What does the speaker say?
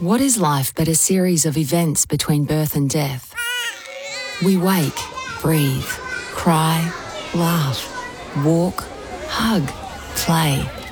What is life but a series of events between birth and death? We wake, breathe, cry, laugh, walk, hug, play,